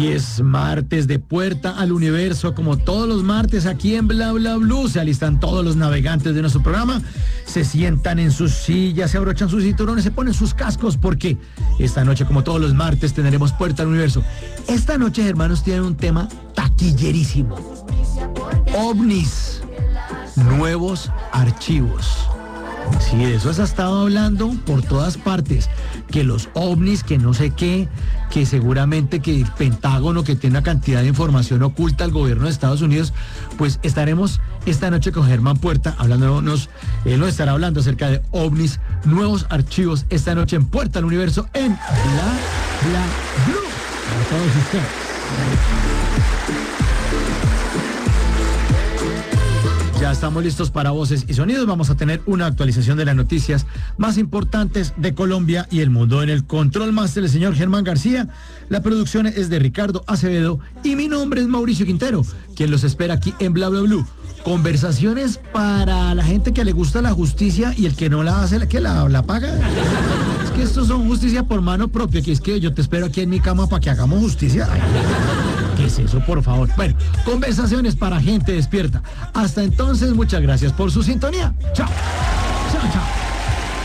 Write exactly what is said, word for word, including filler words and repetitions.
Hoy es martes de Puerta al Universo, como todos los martes aquí en Bla Bla Blue. Se alistan todos los navegantes de nuestro programa, se sientan en sus sillas, se abrochan sus cinturones, se ponen sus cascos, porque esta noche, como todos los martes, tendremos Puerta al Universo. Esta noche, hermanos, tienen un tema taquillerísimo. OVNIs, nuevos archivos. Sí, de eso se ha estado hablando por todas partes, que los ovnis, que no sé qué, que seguramente que el Pentágono, que tiene una cantidad de información oculta al gobierno de Estados Unidos. Pues estaremos esta noche con Germán Puerta hablándonos, él nos estará hablando acerca de ovnis, nuevos archivos, esta noche en Puerta al Universo en Bla Bla Blue. Para todos ustedes. Ya estamos listos para Voces y Sonidos. Vamos a tener una actualización de las noticias más importantes de Colombia y el mundo. En el Control Master, el señor Germán García. La producción es de Ricardo Acevedo y mi nombre es Mauricio Quintero, quien los espera aquí en Bla Bla Blue. Conversaciones para la gente que le gusta la justicia y el que no la hace, que la, la paga. Es que estos son justicia por mano propia, que es que yo te espero aquí en mi cama para que hagamos justicia. Ay, ¿qué es eso, por favor? Bueno, conversaciones para gente despierta. Hasta entonces, muchas gracias por su sintonía. Chao. Chao, chao.